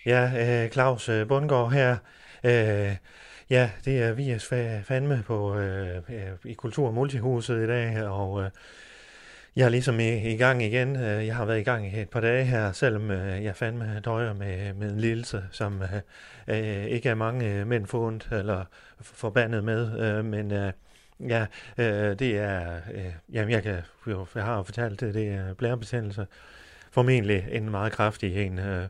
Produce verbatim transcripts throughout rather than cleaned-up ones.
Ja, øh, Claus øh, Bundgaard her. Øh, ja, det er vi er fandme på øh, øh, i Kultur- og Multihuset i dag, og øh, jeg er ligesom i, i gang igen. Øh, Jeg har været i gang i et par dage her, selvom øh, jeg fandme døjer med, med en lidelse, som øh, øh, ikke er mange øh, mænd forundt eller forbandet med, øh, men øh, ja, øh, det er, øh, jamen jeg, kan, jo, jeg har jo fortalt det, det er blærebetændelse, formentlig en meget kraftig en. Øh,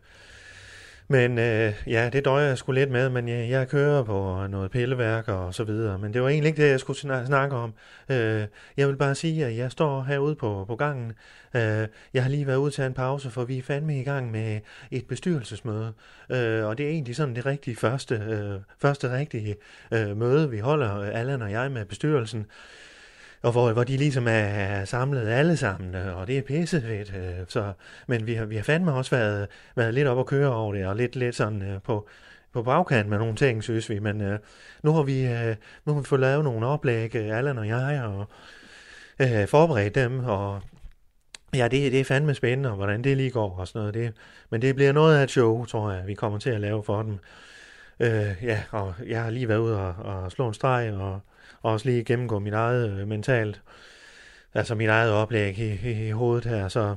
Men øh, ja, det døjer jeg sgu lidt med, men jeg, jeg kører på noget pilleværk og så videre. Men det var egentlig ikke det, jeg skulle snak- snakke om. Øh, jeg vil bare sige, at jeg står herude på, på gangen. Øh, jeg har lige været ude til en pause, for vi er fandme i gang med et bestyrelsesmøde. Øh, og det er egentlig sådan det rigtige første, øh, første rigtige øh, møde, vi holder, Allan og jeg, med bestyrelsen. Og hvor, hvor de ligesom er samlet alle sammen, øh, og det er pissefedt. Øh, så, men vi har, vi har fandme også været, været lidt op at køre over det, og lidt, lidt sådan øh, på, på bagkant med nogle ting, synes vi. Men øh, nu, har vi, øh, nu har vi fået lavet nogle oplæg, øh, Allan og jeg, og øh, forberedt dem, og ja, det, det er fandme spændende, og hvordan det lige går og sådan noget. Det, men det bliver noget af et show, tror jeg, vi kommer til at lave for dem. Øh, ja, og jeg har lige været ude og, og slå en streg, og og også lige gennemgå mit eget øh, mentalt, altså mit eget oplæg i, i, i hovedet her, så,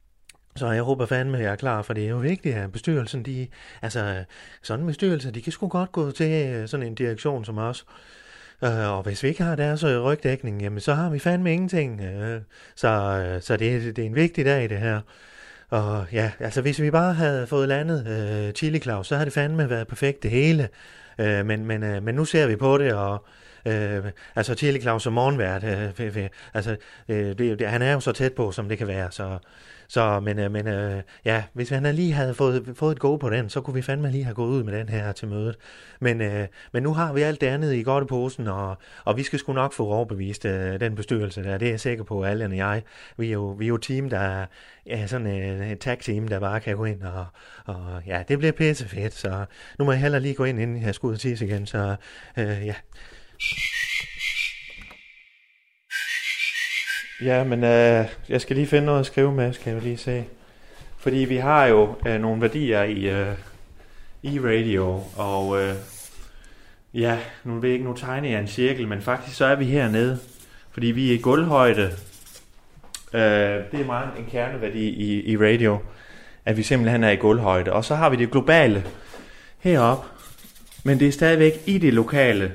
så jeg håber fandme, at jeg er klar, for det er jo vigtigt, at bestyrelsen, de, altså sådan en bestyrelse, de kan sgu godt gå til øh, sådan en direktion som os, øh, og hvis vi ikke har deres øh, rygdækning, jamen så har vi fandme ingenting, øh, så, øh, så det, det er en vigtig dag, det her. Og ja, altså hvis vi bare havde fået landet øh, Chili Claus, så havde det fandme været perfekt det hele, øh, men, men, øh, men nu ser vi på det, og Øh, altså Chili Claus som morgenvært, øh, øh, altså øh, det, det, han er jo så tæt på, som det kan være, så, så men, øh, men øh, ja, hvis han lige havde fået, fået et go på den, så kunne vi fandme lige have gået ud med den her til mødet, men, øh, men nu har vi alt det andet i godteposen, og, og vi skal sgu nok få overbevist øh, den bestyrelse der, det er jeg sikker på, Allan og jeg, vi er jo, vi er jo team, der er ja, sådan et, et tag-team, der bare kan gå ind, og, og ja, det bliver pissefedt, så nu må jeg hellere lige gå ind, inden jeg skal ud og tisse igen, så øh, ja. Ja, men øh, jeg skal lige finde noget at skrive med, skal jeg lige se. Fordi vi har jo øh, nogle værdier i, øh, i radio, og øh, ja, nu ved jeg ikke, nu tegner jeg en cirkel, men faktisk så er vi hernede, fordi vi er i gulvhøjde. Øh, det er meget en kerneværdi i, i radio, at vi simpelthen er i gulvhøjde. Og så har vi det globale heroppe, men det er stadigvæk i det lokale.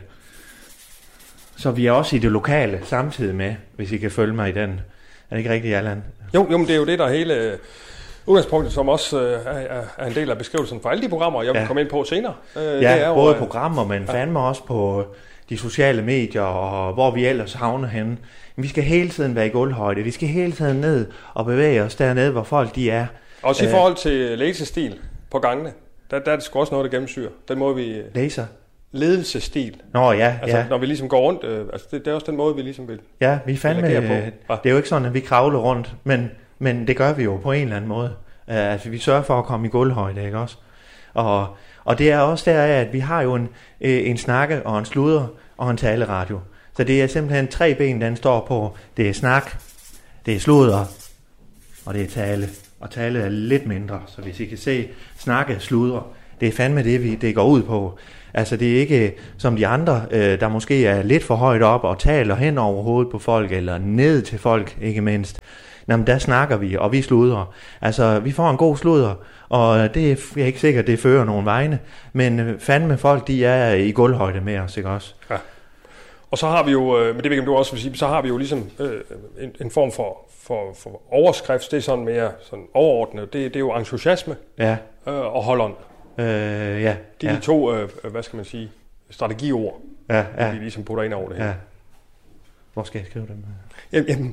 Så vi er også i det lokale samtidig med, hvis I kan følge mig i den. Er det ikke rigtigt, Allan? Jo, jo, men det er jo det, der er hele udgangspunktet, som også øh, er, er en del af beskrivelsen for alle de programmer, jeg vil ja. komme ind på senere. Øh, ja, det er både jo, programmer, men ja. fandme også på de sociale medier, og hvor vi ellers havner henne. Men vi skal hele tiden være i gulvhøjde. Vi skal hele tiden ned og bevæge os dernede, hvor folk de er. Også i forhold til læsestil på gangene, der, der er det sgu også noget, der gennemsyrer. Den måde, vi... Læser? Ledelsesstil. Nå ja, altså, ja. Når vi ligesom går rundt, øh, altså det, det er også den måde, vi ligesom vil. Ja, vi fandme, øh, det er jo ikke sådan, at vi kravler rundt, men, men det gør vi jo på en eller anden måde. Uh, altså vi sørger for at komme i gulvhøjde, ikke også? Og, og det er også der, at vi har jo en, øh, en snakke og en sludder og en taleradio. Så det er simpelthen tre ben, den står på. Det er snak, det er sludder, og det er tale. Og tale er lidt mindre, så hvis I kan se snakke, sludder, det er fandme det, vi, det går ud på. Altså det er ikke som de andre, øh, der måske er lidt for højt op og taler hen over hovedet på folk, eller ned til folk, ikke mindst. Jamen der snakker vi, og vi sludrer. Altså vi får en god sludder, og det er jeg er ikke sikkert, det fører nogen vegne, men fandme folk, de er i gulvhøjde med os, ikke også? Ja. Og så har vi jo, øh, men det vil jeg du også vil sige, så har vi jo ligesom øh, en, en form for, for, for overskrift, det er sådan mere sådan overordnet, det, det er jo entusiasme ja. øh, og holdånd. Øh, ja. Det er ja. de to, øh, hvad skal man sige, strategiord, ja, ja. vi ligesom putter ind over det her. Ja. Hvor skal jeg skrive dem? Jamen, jamen,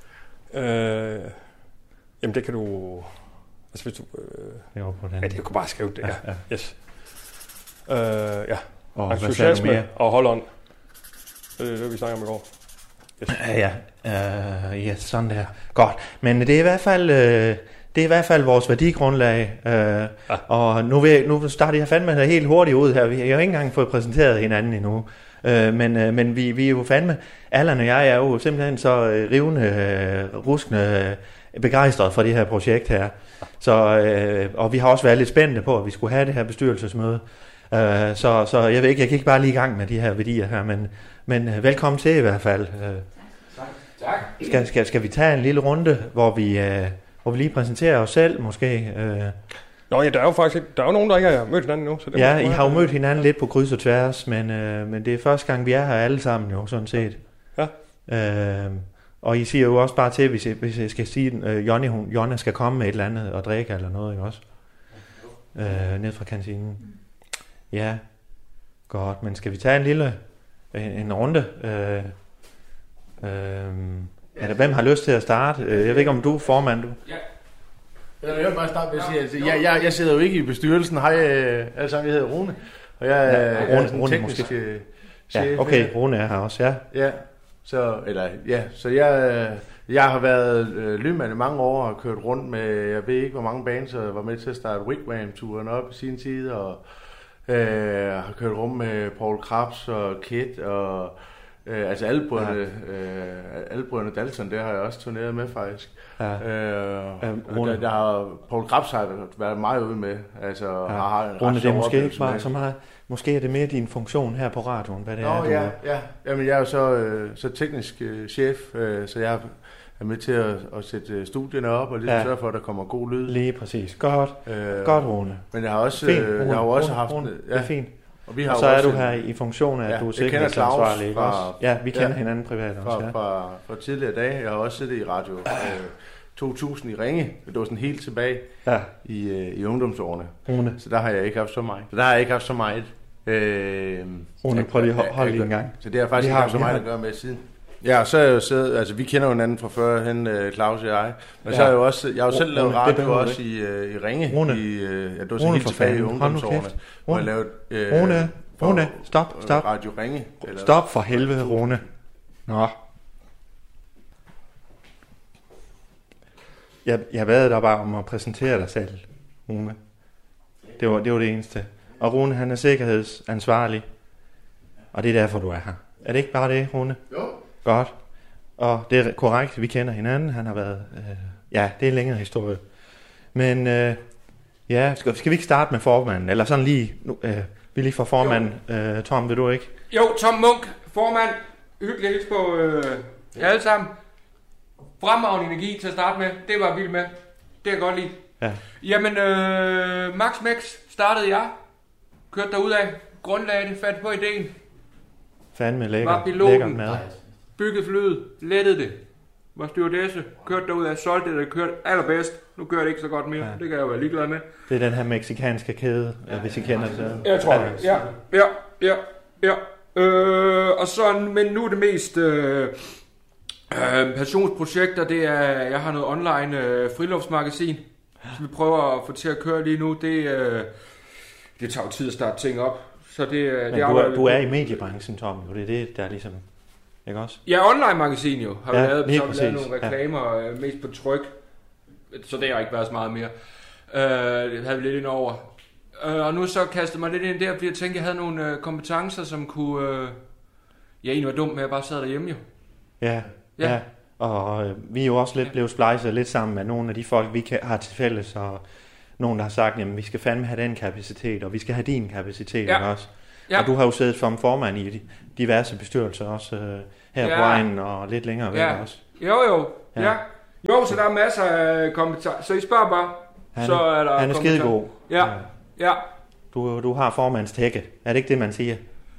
øh, jamen det kan du, altså hvis du, øh, på den. ja, det kan bare skrive det, ja. ja. ja. Yes. Øh, ja, og entusiasme og holdånd, det er det, vi snakker om i går. Yes. Ja, uh, ja, sådan der. Godt, men det er i hvert fald... Øh, Det er i hvert fald vores værdigrundlag, øh, ja. og nu, vil, nu starter jeg fandme helt hurtigt ud her. Vi har jo ikke engang fået præsenteret hinanden endnu, øh, men, øh, men vi, vi er jo fandme, Allan og jeg er jo simpelthen så øh, rivende, øh, ruskende begejstret for det her projekt her. Så, øh, og vi har også været lidt spændte på, at vi skulle have det her bestyrelsesmøde. Øh, så, så jeg ved ikke, jeg gik bare lige i gang med de her værdier her, men, men øh, velkommen til i hvert fald. Øh, tak. Tak. Skal, skal, skal vi tage en lille runde, hvor vi, øh, hvor vi lige præsenterer os selv måske? Øh. Nå ja, der er jo faktisk der er jo nogen, der ikke har mødt hinanden nu. Så det ja, I har jo mødt hinanden lidt på kryds og tværs, men, øh, men det er første gang, vi er her alle sammen jo, sådan set. Ja. Øh, og I siger jo også bare til, hvis jeg, hvis jeg skal sige, at øh, Jonny, hun, Jonna skal komme med et eller andet og drikke eller noget, ikke også? Øh, ned fra kantinen. Ja, godt. Men skal vi tage en lille en, en runde? Øh, øh, er der, hvem har lyst til at starte? Jeg ved ikke, om du er formand, du? Ja. Jeg vil bare starte med at sige, altså, jeg, jeg, jeg sidder jo ikke i bestyrelsen. Hej, alle sammen, jeg hedder Rune. Og jeg, ja, jeg Rune, er sådan Rune teknisk måske. chef. Ja, okay, Rune er her også, ja. Ja, så, eller, ja, så jeg, jeg har været øh, lydmand i mange år og har kørt rundt med, jeg ved ikke, hvor mange bands, og var med til at starte Wigwam-turen op i sin tid, og øh, har kørt rundt med Paul Krabs og Kid, og øh, altså alle brødrene, øh, alle brødrene Dalton, der har jeg også turneret med faktisk. Ja. Øh, um, der, der har Paul Krabs har været meget ude med, altså ja. har Rune, det er måske ikke bare så meget. Måske er det mere din funktion her på radioen, hvad det Nå, er, du... ja, ja. Jamen, jeg er jo så, øh, så teknisk øh, chef, øh, så jeg er med til at, at sætte studierne op og ligesom ja. sørge for, at der kommer god lyd. Lige præcis. Godt. Øh, Godt, Rune. Men jeg har også, fint, øh, jeg har også Rune, haft... Rune, ja. Det er fint. Og, vi har og så er også, du her i funktion af, ja, at du er sikkerhedsansvarlig, ikke også? Ja, vi kender ja, hinanden privat også, fra, ja. Fra, fra tidligere dage. Jeg har også siddet i radio øh, to tusind i Ringe. Det var sådan helt tilbage ja. i, øh, i ungdomsårene. Rune. Så der har jeg ikke haft så meget. Så der har jeg ikke haft så meget... Øh, Rune, prøv lige at holde lige en gang. Så det har faktisk ikke haft så meget at gøre med siden. Ja, så er jeg jo siddet, altså vi kender jo hinanden fra før, hen Claus og jeg. Men ja. så har jeg jo også, jeg har jo selv lavet radio også i, uh, i Ringe. Rune. I, uh, ja, det var så helt tilbage i ungdomsårene. Hvor jeg lavede... Uh, Rune, Rune, stop, stop. Radio Ringe. Eller, stop for helvede, Rune. Nå. Jeg, jeg bad dig bare om at præsentere dig selv, Rune. Det var, det var det eneste. Og Rune, han er sikkerhedsansvarlig. Og det er derfor, du er her. Er det ikke bare det, Rune? Jo. Godt. Og det er korrekt, vi kender hinanden. Han har været... Øh, ja, det er en længere historie. Men øh, ja, skal, skal vi ikke starte med formanden? Eller sådan lige... Nu, øh, vi lige får formanden. Øh, Tom, vil du ikke? Jo, Tom Munk, formand. Hyggelig hils på øh, ja. alle sammen. Fremragende energi til at starte med. Det var jeg vild med. Det kan jeg godt lide. Ja. Jamen, øh, Max Mex startede jeg. Kørte derudad. Grundlagde det. Fandt på ideen. Fandme lækker, var piloten, lækker mad. Byggede flyet, lettede det, var stewardesse, kørte derud af, solgte det, der kørte allerbedst. Nu kører det ikke så godt mere, ja. Det kan jeg jo være ligeglad med. Det er den her meksikanske kæde, ja, hvis I kender det. Jeg tror det, ja, ja, ja, ja. Øh, og så, men nu er det mest øh, øh, passionsprojekter, det er, jeg har noget online øh, friluftsmagasin, som vi prøver at få til at køre lige nu. Det, øh, det tager jo tid at starte ting op. Så det, men det du, er, du er i mediebranchen, Tom, jo. Det er det, der er ligesom... Ikke også? Ja, online-magasin jo. Har ja, vi lavet, så vi lavet nogle reklamer, ja. mest på tryk. Så det har ikke været så meget mere. Uh, det havde vi lidt ind over. Uh, og nu så kastede mig lidt ind der, fordi jeg tænkte, jeg havde nogle uh, kompetencer, som kunne... Uh, ja, egentlig var dumt med, at jeg bare sad derhjemme jo. Ja, ja. ja. Og øh, vi er jo også lidt ja. blevet splejset lidt sammen med nogle af de folk, vi kan, har til fælles, og nogen, der har sagt, jamen vi skal fandme have den kapacitet, og vi skal have din kapacitet ja. også. Ja. Og du har jo siddet som formand i diverse bestyrelser også øh, her ja. på vejen og lidt længere væk ja. også. Jo, jo. Ja. Ja. Jo, så der er masser af kompetencer. Så I spørger bare, han, så er der han er skidegod. Ja. ja. ja. Du, du har formandstække. Er det ikke det, man siger?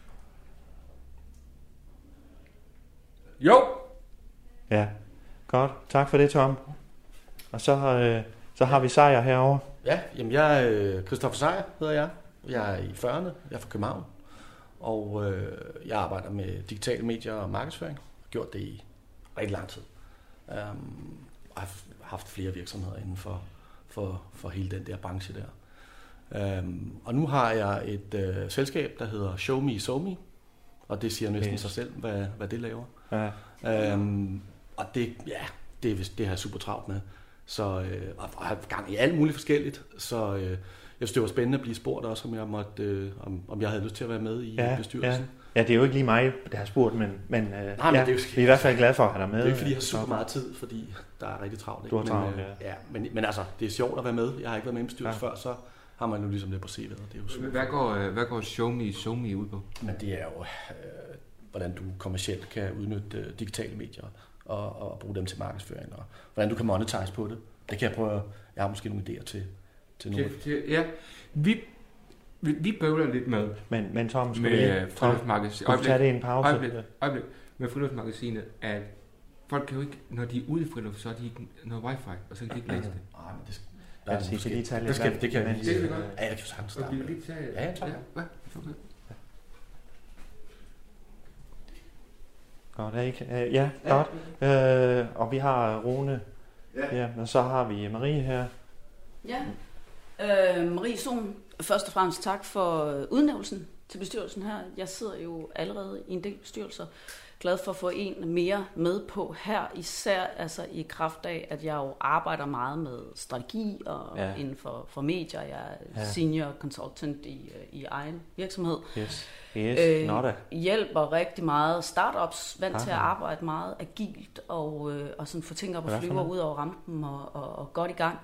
Jo. Ja. Godt. Tak for det, Tom. Og så, øh, så har vi Sejr herovre. Ja, jamen jeg er Christoffer Sejr, hedder jeg. Jeg er i fyrrerne, jeg er fra København, og øh, jeg arbejder med digitale medier og markedsføring. Jeg har gjort det i rigtig lang tid. Um, og har haft flere virksomheder inden for, for, for hele den der branche der. Um, og nu har jeg et øh, selskab, der hedder Show Me So Me, og det siger næsten yes. sig selv, hvad, hvad det laver. Ja. Um, og det, ja, det, det har jeg super travlt med. Så, øh, og har gang i alt muligt forskelligt, så... Øh, synes, det var spændende at blive spurgt også, om jeg, måtte, øh, om, om jeg havde lyst til at være med i ja, bestyrelsen. Ja. ja, det er jo ikke lige mig, der har spurgt, men, men, Nej, øh, men ja, det er jo, vi er i hvert fald glade for at have dig med. Det er ikke, fordi jeg har super meget tid, fordi der er rigtig travlt. Du har travlt, men, øh, ja. ja men, men altså, det er sjovt at være med. Jeg har ikke været med i bestyrelsen ja. før, så har man jo ligesom det på C V'et. Det er jo super. Hvad går, hvad går Show Me, Show Me ud på? Men det er jo, øh, hvordan du kommercielt kan udnytte øh, digitale medier og, og bruge dem til markedsføring, og hvordan du kan monetize på det. Det kan jeg prøve. Jeg har måske nogle idéer til, til noget. Ja, vi, vi, vi bøvler lidt med. Men, men Tom, skal med Friluftsmagasinet. Skal vi tage det i en pause? Øjeblik, øjeblik. Med Friluftsmagasinet, at folk kan jo ikke, når de er ude i friluft, så har de ikke noget wifi, og så kan de ikke læse det. Nej, men det skal... Ja, det skal lige tage lidt. Det skal det kan vi lige. Det kan vi Ja, det kan vi sagtens starte. Og vi lige tage. Ja, tak. Ja, Godt, ikke? Uh, ja, godt. Uh, og vi har Rune. Ja. Ja, og så har vi Marie her. Ja. Øh, Marie Sohn, først og fremmest tak for udnævnelsen til bestyrelsen her. Jeg sidder jo allerede i en del bestyrelser. Glad for at få en mere med på her, især altså i kraft af, at jeg jo arbejder meget med strategi og ja. inden for, for medier. Jeg er ja. senior consultant i, i egen virksomhed. Yes. Yes. Øh, hjælper rigtig meget startups, vant til at arbejde meget agilt og, øh, og sådan få ting op og flyve ud over rampen og, og, og godt i gang.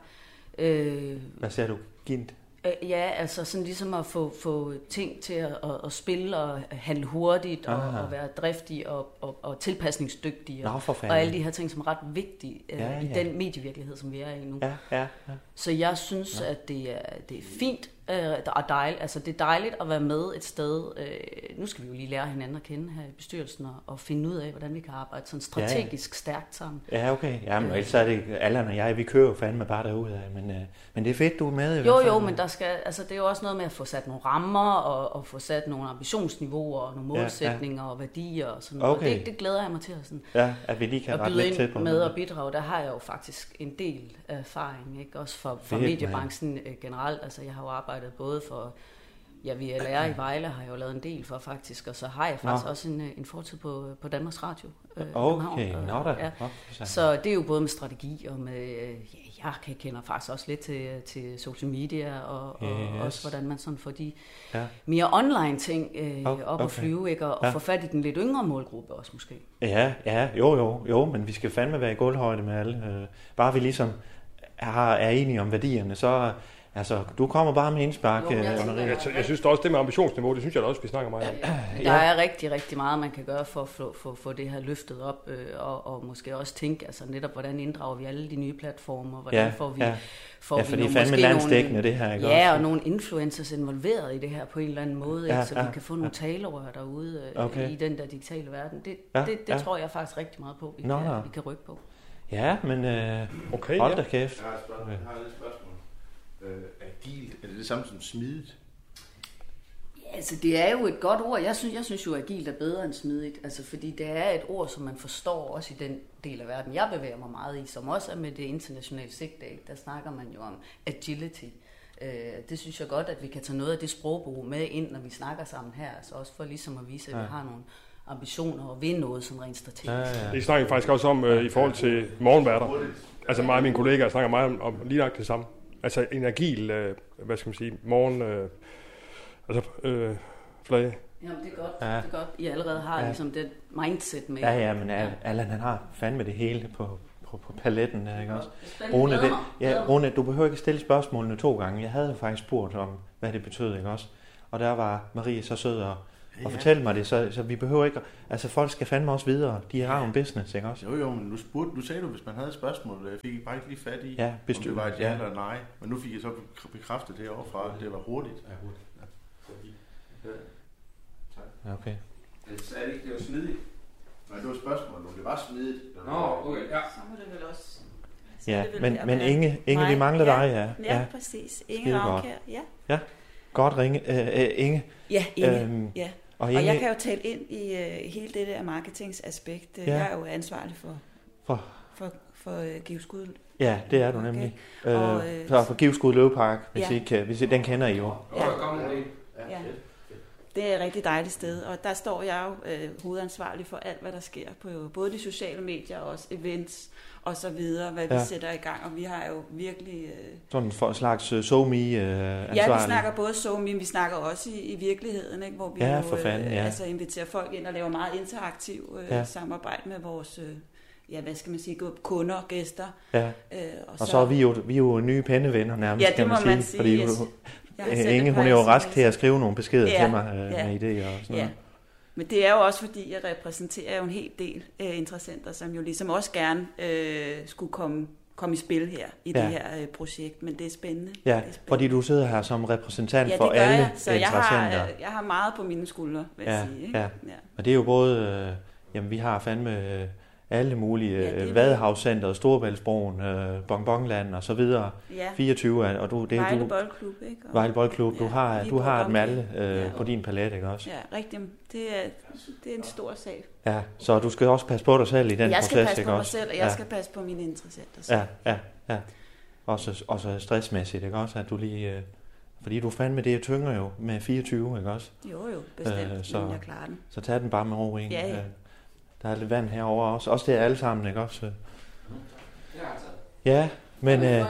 Øh, Hvad siger du? Gint? Øh, ja, altså sådan ligesom at få, få ting til at, at, at spille og handle hurtigt og, og være driftig og, og, og tilpasningsdygtig og, og alle de her ting, som er ret vigtige øh, ja, ja. i den medievirkelighed, som vi er i nu. Ja, ja, ja. Så jeg synes, ja. at det er, det er fint øh, og dejligt. Altså det er dejligt at være med et sted. Øh, nu skal vi jo lige lære hinanden at kende her i bestyrelsen og, og finde ud af, hvordan vi kan arbejde sådan strategisk ja, ja. stærkt sammen. Ja, okay. Ja, men ellers er det Allan og jeg, vi kører jo fandme bare derudad, men, øh, men det er fedt, du er med. Jo, jo, men der skal, altså, det er jo også noget med at få sat nogle rammer og, og få sat nogle ambitionsniveauer og nogle målsætninger ja, ja. og værdier og sådan noget. Okay. Det, det glæder jeg mig til at, sådan, ja, at vi lige kan rette lidt til på med og bidrage. Der har jeg jo faktisk en del erfaring, ikke? Også for, for mediebranchen man. generelt. Altså, jeg har jo arbejdet både for, ja, vi er lærer i Vejle, har jeg jo lavet en del for faktisk, og så har jeg faktisk Nå. også en, en fortid på, på Danmarks Radio. Øh, okay, og, Nå da. Ja. Nå, så det er jo både med strategi og med, ja, jeg kender faktisk også lidt til, til social media, og, yes. og også hvordan man sådan får de ja. mere online ting øh, oh, op okay. og flyve, ikke? Og, ja. og få fat i den lidt yngre målgruppe også måske. Ja, ja, jo, jo, jo, men vi skal fandme være i gulvhøjde med alle. Øh, bare vi ligesom er, er enige om værdierne, så altså, du kommer bare med indspark. Jo, jeg, jeg, jeg, jeg synes også, det med ambitionsniveau, det synes jeg da også, vi snakker meget om. Ja, ja. Der er rigtig, rigtig meget, man kan gøre for at få, for, for det her løftet op, øh, og, og måske også tænke, altså netop, hvordan inddrager vi alle de nye platformer, hvordan ja, får vi... Ja. Får ja, for vi det er fandme landsdækkende, det her, ikke ja, også? og nogle influencers involveret i det her på en eller anden måde, ja, ikke, så ja, vi kan få nogle ja. talerør derude øh, okay. i den der digitale verden. Det, ja, det, det ja. tror jeg faktisk rigtig meget på, vi, Nå, kan, vi kan rykke på. Ja, men øh, okay, hold da ja. kæft. Jeg har et spørgsmål. Jeg har et spørgsmål. Øh, agilt, er det det samme som smidigt? Ja, altså det er jo et godt ord. Jeg synes, jeg synes jo, at agilt er bedre end smidigt. Altså fordi det er et ord, som man forstår også i den del af verden, jeg bevæger mig meget i, som også er med det internationale sigte. Der snakker man jo om agility. Det synes jeg godt, at vi kan tage noget af det sprogbrug med ind, når vi snakker sammen her. Altså også for ligesom at vise, at ja. vi har nogle ambitioner og vinde noget som rent strategisk. Ja, ja. Det snakker faktisk også om uh, i forhold til morgenværter. Altså mig og mine kollegaer snakker meget om, om lige nok det samme. Altså en agil, øh, hvad skal man sige, morgen, øh, altså øh, flage. Jamen det er godt, ja. det er godt. I allerede har ja. ligesom det mindset med. Ja, ja, men Allan han har fandme det hele på, på, på paletten, ikke også? Rune, det, ja, Rune, du behøver ikke stille spørgsmålene to gange. Jeg havde jo faktisk spurgt om, hvad det betød, ikke også? Og der var Marie så sød og og ja. fortæl mig det, så, så vi behøver ikke... Altså, folk skal fandme også videre. De har jo en business, ikke også? Jo, jo, men nu, spurgte, nu sagde du, hvis man havde et spørgsmål, jeg fik bare ikke lige fat i, ja, om det var et ja eller nej. Men nu fik jeg så bekræftet det overfra, at det var hurtigt. Ja, hurtigt. Ja. Ja. Okay. Så er det ikke, det var smidigt? Nej, det var et spørgsmål, det var smidigt. Nå, okay, ja. Så må det vel også... Ja, men, men Inge, Inge vi mangler ja. dig, ja. Ja, ja. præcis. Inge Ravnkjær, ja. Ja, godt ringe. Uh, uh, Inge. Ja, Inge, øhm, ja. Og, og, og jeg kan jo tale ind i uh, hele det der marketingsaspekt. Ja. Jeg er jo ansvarlig for, for, for, for uh, Givskud. Ja, det er du okay. nemlig. Øh, og, øh, for for Givskud Løvepark, hvis, ja. ikke, hvis I, den kender I jo. Ja. Ja. Ja. Det er et rigtig dejligt sted, og der står jeg jo øh, hovedansvarlig for alt, hvad der sker på både de sociale medier og også events og så videre, hvad ja. vi sætter i gang, og vi har jo virkelig... Øh... Sådan for en slags uh, SoMe-ansvarlig? Uh, ja, vi snakker både SoMe, men vi snakker også i, i virkeligheden, ikke? Hvor vi ja, jo, for fanden, ja. altså inviterer folk ind og laver meget interaktiv øh, ja. samarbejde med vores... Øh, ja, hvad skal man sige, kunder og gæster. Ja. Øh, og, og så, så er vi jo, vi er jo nye pennevenner nærmest, ja, det må man sige. Fordi yes. Inge, hun er jo rask til at skrive nogle beskeder ja, til mig øh, ja, med idéer og sådan ja. noget. Men det er jo også fordi, jeg repræsenterer jo en hel del øh, interessenter, som jo ligesom også gerne øh, skulle komme, komme i spil her i ja. det her øh, projekt, men det er spændende. Ja, det er spændende. Fordi du sidder her som repræsentant ja, for alle jeg. Så interessenter. Jeg har, øh, jeg har meget på mine skuldre, vil ja, jeg sige. Ikke? Ja. ja, og det er jo både, øh, jamen vi har fandme... Øh, alle mulige, ja, Vadehavscenteret, Storebæltsbroen, øh, Bonbonland og så videre. Ja. fireogtyve og du det Vejle du Boldklub, ikke? Og, Vejle Boldklub. Du ja, har du har et malle øh, ja. på din palet, ikke også? Ja, rigtigt. Det er det er en stor sag. Ja, så du skal også passe på dig selv i den jeg proces, ikke også? Jeg skal passe på mig også? selv, og jeg ja. skal passe på mine interessenter. Så. Ja, ja, ja. Også også stressmæssigt, ikke også, at du lige øh, fordi du fandme det tynger jo med fireogtyve, ikke også? Jo jo, bestemt, øh, så, jeg klarer den. Så tag den bare med ro, ikke? Ja, ja. Der er lidt vand herover også. Også det er alle sammen, ikke også? Ja, men... Øh,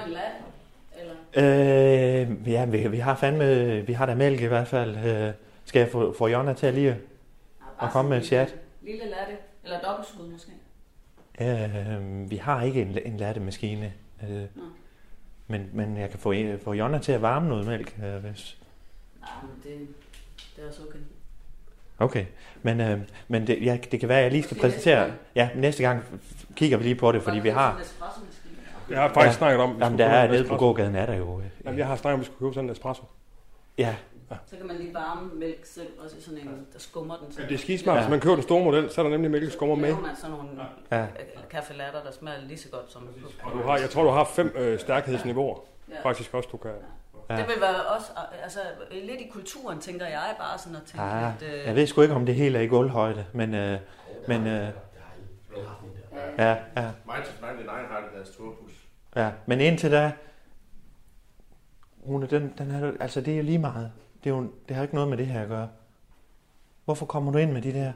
øh, ja, vi, vi har fandme... Vi har da mælk i hvert fald. Øh, skal jeg få, få Jonna til at lige at komme med et chat? Lille latte. Eller dobbeltskud måske. Øh, vi har ikke en, en lattemaskine. Øh, men, men jeg kan få, få Jonna til at varme noget mælk, øh, hvis... Nej, men det, det er også okay. Okay, men, øh, men det, ja, det kan være, at jeg lige skal præsentere... Ja, næste gang kigger vi lige på det, fordi vi har... Jeg har faktisk ja, snakket om... Jamen, der er nede på gågaden, er der jo... Øh, Jamen, jeg har snakket om, at vi skulle købe sådan en espresso. Ja. ja. Så kan man lige varme mælk selv, også i sådan en, der skummer den. Ja, det er skismart. Ja. Hvis man køber den store model, så er der nemlig mælk, der skummer med. Så man sådan nogle ja. kaffe latter, der smager lige så godt som... Og du har, jeg tror, du har fem øh, stærkhedsniveauer. Ja. Faktisk også, du kan... Ja. Det vil være også, altså lidt i kulturen, tænker jeg bare sådan at tænke ja, lidt... Øh... Jeg ved sgu ikke, om det hele er i gulvhøjde, men... Øh, men øh, ja, ja. Minds of nioghalvfems har det deres turbus. Ja, men indtil da... Rune, den, den er, altså det er jo lige meget. Det, er jo, det har ikke noget med det her at gøre. Hvorfor kommer du ind med de der...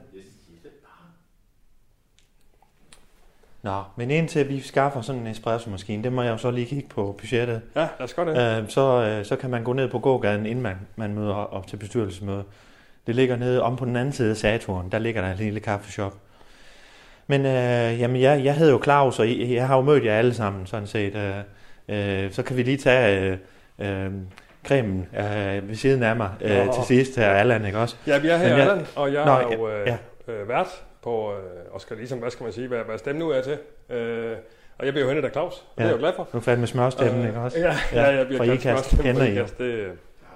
Nå, men indtil vi skaffer sådan en espresso-maskine, det må jeg jo så lige kigge på budgettet. Ja, lad os gøre det. Øh, så, øh, så kan man gå ned på gågaden, inden man, man møder op til bestyrelsesmøde. Det ligger nede om på den anden side af Saturn, der ligger der en lille kaffeshop. Men øh, jamen, jeg, jeg hedder jo Claus, og jeg, jeg har jo mødt jer alle sammen, sådan set. Øh, øh, så kan vi lige tage øh, øh, cremen øh, ved siden af mig øh, til sidst her, Allan, ikke også? Ja, vi er her, jeg, Allan, og jeg Nå, er jo øh, ja. øh, vært på, øh, og skal ligesom, hvad skal man sige, hvad, hvad stemmen nu er til. Øh, og jeg bliver jo hentet af Claus, og ja. det er jeg jo glad for. Nu fandt med smørstemmen, øh, ikke også? Ja, ja, jeg bliver kaldt smørstemmen. For IKAST, det,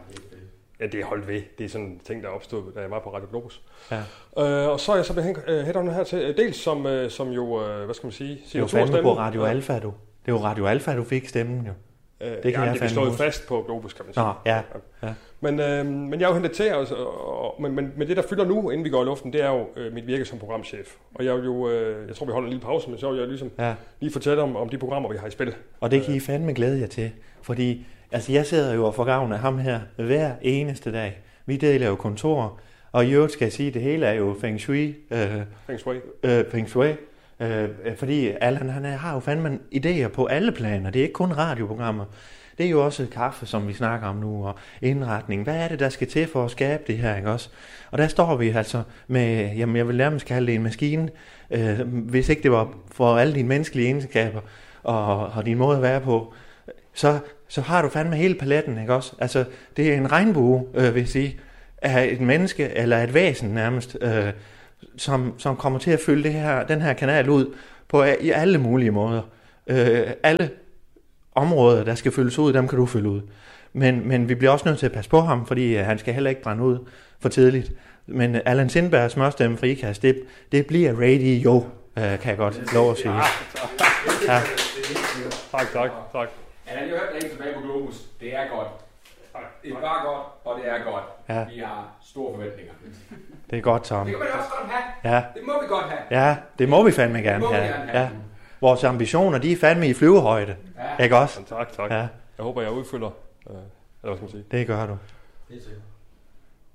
ja, det er holdt ved. Det er sådan en ting, der opstod, da jeg var på Radio Globus. Ja. Øh, og så er jeg så blevet hættet her til, dels som, øh, som jo, øh, hvad skal man sige, det er jo fandme på Radio Alfa, du. Det er jo Radio Alfa, du fik stemmen jo. Øh, det kan ja, jeg det slået fast på Globus, kan man sige. Nå, ja. ja. Men, øh, men jeg er jo hentet til, og, og, men, men, men det, der fylder nu, inden vi går i luften, det er jo øh, mit virke som programchef. Og jeg vil jo, øh, jeg tror, vi holder en lille pause, men så vil jeg ligesom ja. lige fortælle om, om de programmer, vi har i spil. Og det kan I fandme glæde jer til, fordi altså, jeg sidder jo og får gavn af ham her hver eneste dag. Vi deler jo kontor, og i øvrigt skal jeg sige, at det hele er jo feng shui. Øh, feng shui. Øh, feng shui. Øh, fordi Allan, han har jo fandme idéer på alle planer. Det er ikke kun radioprogrammer. Det er jo også kaffe, som vi snakker om nu, og indretning. Hvad er det, der skal til for at skabe det her, ikke også? Og der står vi altså med, jamen jeg vil nærmest kalde det en maskine, øh, hvis ikke det var for alle dine menneskelige egenskaber og, og din måde at være på, så, så har du fandme hele paletten, ikke også? Altså, det er en regnbue, øh, vil jeg sige, af et menneske, eller et væsen nærmest, øh, som, som kommer til at fylde det her, den her kanal ud på i alle mulige måder. Øh, alle områder, der skal fyldes ud, dem kan du fylde ud. Men, men vi bliver også nødt til at passe på ham, fordi uh, han skal heller ikke brænde ud for tidligt. Men uh, Allan Sindbergs smørstemme for IKAST, det, det bliver radio, uh, kan jeg godt lov at sige. Ja, ja. Tak, tak, tak. Ja, jeg har hørt længe tilbage på Globus. Det er godt. Det var godt, og det er godt. Ja. Vi har store forventninger. Det er godt, Tom. Det kan man også godt have. Ja. Det må vi godt have. Ja, det må vi fandme gerne det må have. Vi gerne have. Ja. Vores ambitioner, de er fandme i flyvehøjde. Ja. Ikke også? Tak, tak. Ja. Jeg håber, jeg udfylder. Øh, eller hvad skal man sige? Det gør du.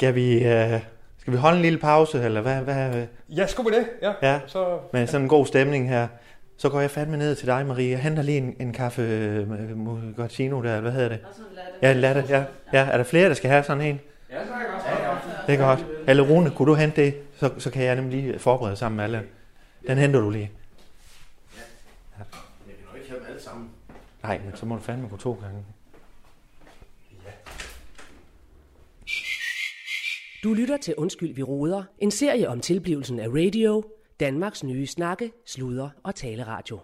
skal vi, uh, skal vi holde en lille pause, eller hvad? hvad Ja, skulle vi det? Ja. ja. Så... Med sådan en god stemning her. Så går jeg fandme ned til dig, Marie. Jeg henter lige en, en kaffe mochaccino der, hvad hedder det? Ja, en latte, ja. Ja, er der flere, der skal have sådan en? Ja, så er jeg også. Ja, ja. Det er godt. Eller Rune, kunne du hente det? Så, så kan jeg nemlig lige forberede sammen med alle. Den henter du lige. Ja. Jeg kan nok ikke have dem alle sammen. Nej, men så må du fandme på to gange. Du lytter til Undskyld, vi roder. En serie om tilblivelsen af radio. Danmarks nye snakke, sludre og taleradio.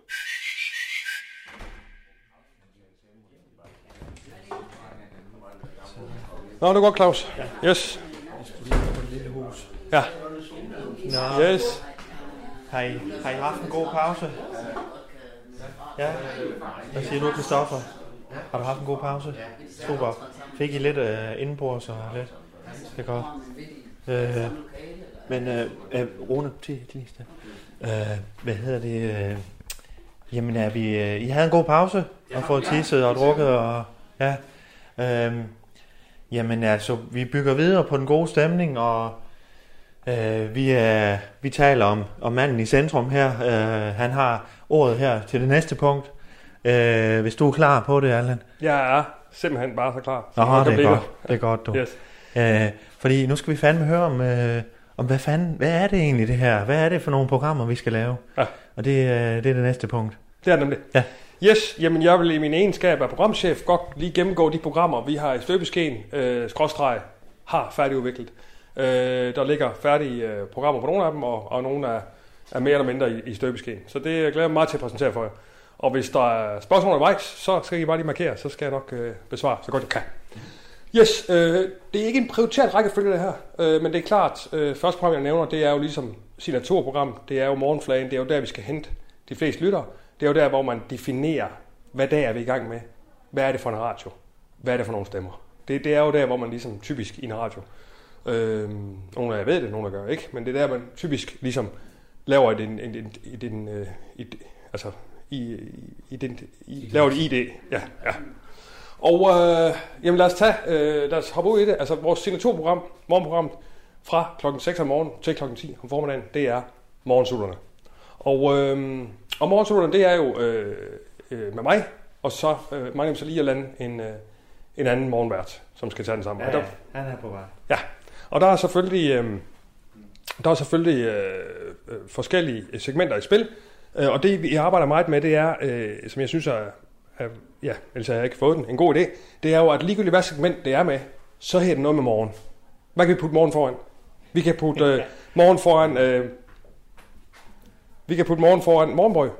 Nå, det er godt, Claus. Yes. Ja. Nå. Yes. Har I, har I haft en god pause? Ja. Hvad siger du, Christoffer? Har du haft en god pause? Super. Fik I lidt uh, indenbords og lidt? Det er godt. Uh, men, uh, uh, Rune, til lige uh, hvad hedder det? Uh, jamen, er vi, uh, I havde en god pause? Og fået tisset og drukket og... Ja. Uh, jamen, altså, vi bygger videre på den gode stemning, og... Uh, vi, uh, vi taler om, om manden i centrum her. Uh, han har ordet her til det næste punkt. Uh, hvis du er klar på det, Allan. Jeg er simpelthen bare så klar. Så Nå, det er godt. Det er godt, du. Yes. Uh, fordi nu skal vi fandme høre om, uh, om hvad, fanden, hvad er det egentlig det her? Hvad er det for nogle programmer, vi skal lave? Ja. Og det, uh, det er det næste punkt. Det er nemlig. Ja. Yes, jamen jeg vil i min egenskab af programchef godt lige gennemgå de programmer, vi har i støbeskeen, øh, skråstreg, har færdigudviklet. Øh, der ligger færdige øh, programmer på nogle af dem, og, og nogle er, er mere eller mindre i, i støbeskeen. Så det glæder jeg mig meget til at præsentere for jer. Og hvis der er spørgsmål undervejs, så skal I bare lige markere, så skal jeg nok øh, besvare så godt jeg kan. Yes, øh, det er ikke en prioriteret rækkefølge det her, øh, men det er klart, øh, første program jeg nævner, det er jo ligesom signaturprogram, det er jo morgenflagen, det er jo der vi skal hente de fleste lyttere. Det er jo der, hvor man definerer, hvad dag er vi i gang med, hvad er det for en radio, hvad er det for nogle stemmer. Det, det er jo der, hvor man ligesom typisk i en radio, øh, nogle af jer ved det, nogle af jer gør ikke, men det er der, man typisk ligesom laver et, en, en, en, et, en, et, altså i, i, den, i, laver et I D. Ja, ja. Og øh, jamen lad os tage, øh, lad os hoppe ud i det. Altså vores signaturprogram, morgenprogram, fra klokken seks om morgenen til klokken ti om formiddagen, det er Morgensutterne. Og, øh, og Morgensutterne, det er jo øh, øh, med mig, og så øh, mig så lige at lande en, øh, en anden morgenvært, som skal tage den sammen. Ja, ja. Han er på vej. Ja, og der er selvfølgelig, øh, der er selvfølgelig øh, øh, forskellige segmenter i spil, øh, og det vi arbejder meget med, det er, øh, som jeg synes er, er ja, ellers har jeg ikke fået den, en god idé, det er jo, at ligegyldigt hvad segment det er med, så hedder det noget med morgen. Hvad kan vi putte morgen foran? Vi kan putte øh, morgen foran, øh, vi kan putte morgen foran morgenbrød.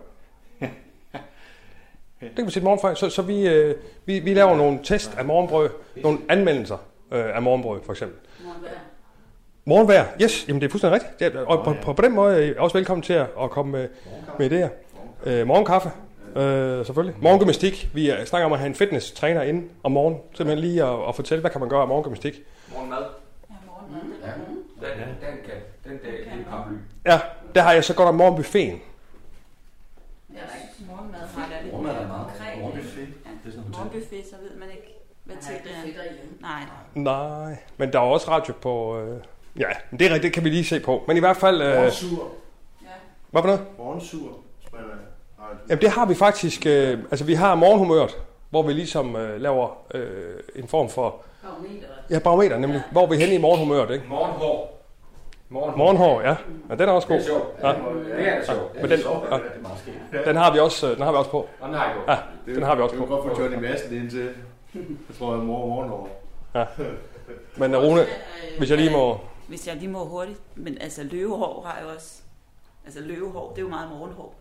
Det kan vi sætte morgen foran, så, så vi, øh, vi, vi laver nogle test af morgenbrød, nogle anmeldelser øh, af morgenbrød for eksempel. Morgenvejr, yes, jamen det er fuldstændig rigtigt. Ja, og på, på, på den måde er I også velkommen til at, at komme med, med idéer. Øh, morgenkaffe, øh, selvfølgelig. Morgengymnastik, vi er, snakker om at have en fitness-træner inde om morgenen. Simpelthen lige at, at fortælle, hvad kan man gøre af morgengymnastik. Morgenmad. Ja, morgenmad. Ja. Den, den kan, den der lille paraply. Ja, der har jeg så godt om morgenbuffeten. Ja, morgenmad har jeg lidt Morgenmad er mere meget. konkret. Morgenbuffet. Ja. Det er sådan noget. Morgenbuffet, så ved man ikke, hvad tid det er. Nej. Nej, men der er også radio på... Øh, ja, det, er, det kan vi lige se på. Men i hvert fald... Øh, Morgensur. hvad for noget? Morgensur. Jamen det har vi faktisk... Øh, altså vi har morgenhumøret, hvor vi ligesom øh, laver øh, en form for... Barometer. Ja, barometer nemlig. Ja. Hvor vi er henne i morgenhumøret, ikke? Morgenhår. Morgenhår. Morgenhår, ja. Ja, den er også god. Det er sjovt. Ja. Det er sjovt. Men den, ja, den har vi også, den har vi også på. Den har jeg Ja, den har vi også på. Det er på. godt for Johnny Madsen ind til. Jeg tror, jeg er morgen morgenår. Ja. Men Rune, hvis jeg lige må... Hvis jeg lige må hurtigt, men altså løvehår har jeg også. Altså løvehår, det er jo meget morgenhår.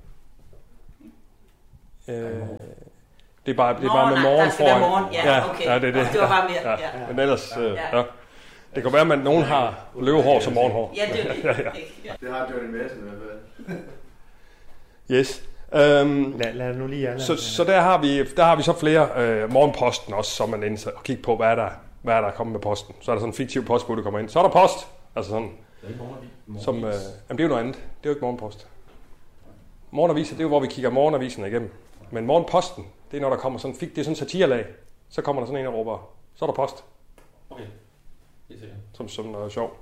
Øh, det er bare, det er Nå, bare med nej, morgen der skal være foran. morgen. Ja, okay. Ja, det er det. Det var bare mere, Ja. ja. Men ellers, øh, Ja. ja. Det kan være, at nogen har løvehår som morgenhår. Ja, det er det. Ja, ja. Ja. Det har Johnny Madsen i hvert fald. Yes. Um, Lad, lad nu lige alle. så, så der har vi der har vi så flere øh, morgenposten også, som man inde og kigge på, hvad er der hvad er der kommet med posten. Så er der sådan en fiktiv postbud, der kommer ind. Så er der post, altså sådan, som, øh, jamen det er jo noget andet. Det er jo ikke morgenpost. Morgenaviser, det er jo hvor vi kigger morgenavisen igennem. Men morgenposten, det er når der kommer sådan fik det er sådan en satirelag. Så kommer der sådan en og råber, så er der post. Okay. som, som noget sjov.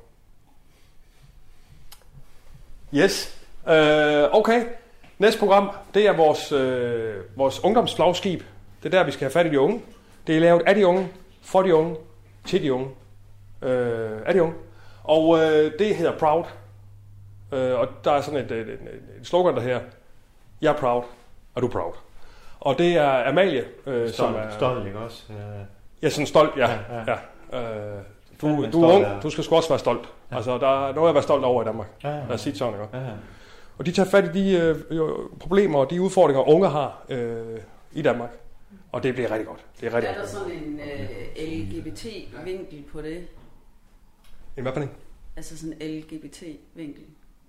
Yes. Uh, okay. Næste program, det er vores, øh, vores ungdomsflagskib. Det er der, vi skal have fat i de unge. Det er lavet af de unge, for de unge, til de unge. Øh, af de unge. Og øh, det hedder Proud. Øh, og der er sådan et, et, et, et slogan, der her. Jeg er proud, og du er proud. Og det er Amalie, øh, stolt, som er... Stolt, ikke også? Øh. Ja, sådan stolt, ja. ja, ja. ja. Øh, du, du er ung, er. Du skal sgu også være stolt. Ja. Altså, der er noget at være stolt over i Danmark. Ja, ja. Lad os sige sådan, ikke? Ja, ja. Og de tager fat i de øh, problemer og de udfordringer, unge har øh, i Danmark. Og det bliver rigtig godt. Det er, rigtig er der godt. Sådan en øh, L G B T-vinkel på det? En hvad for en? Altså sådan en L G B T-vinkel.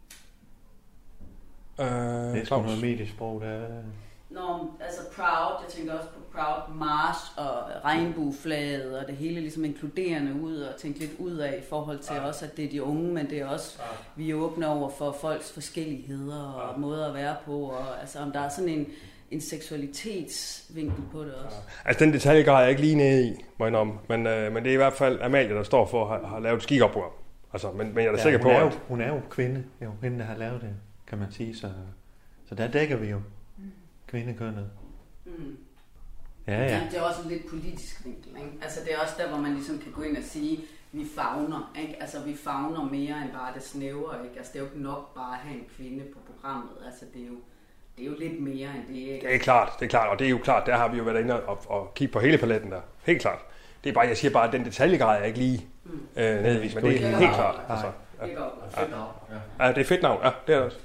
Øh, det er sgu noget mediesprog, der er... Nå, altså Proud, jeg tænker også på Proud March og regnbueflaget og det hele ligesom inkluderende ud og tænke lidt ud af i forhold til ja. Også, at det er de unge, men det er også, ja. Vi er åbne over for folks forskelligheder og ja. Måder at være på, og altså om der er sådan en, en seksualitetsvinkel på det også. Ja. Altså den detaljegrad er jeg ikke lige nede i, må jeg om, men, øh, men det er i hvert fald Amalie, der står for at have, have lavet et skikopprogram. Altså, men, men jeg er da ja, sikker på, er jo, at... Hun er jo kvinde, jo, hende der har lavet det, kan man sige, så, så der dækker vi jo. Kvindekønnet. Mm. Ja, ja. Det er også en lidt politisk vinkel, ikke? Altså det er også der, hvor man ligesom kan gå ind og sige, vi favner, ikke? Altså vi favner mere end bare det snævre, ikke? Altså det er jo ikke nok bare at have en kvinde på programmet. Altså det er jo, det er jo lidt mere end det, ikke? Det er klart, det er klart, og det er jo klart, der har vi jo været inde og, og kigge på hele paletten der. Helt klart. Det er bare, jeg siger bare, at den detaljegrad er ikke lige mm. øh, nedvist, men det er helt klart. Altså, ja. Det er godt. Ja. Fedt navn. Ja. Ja, det er fedt navn, ja, det er det også.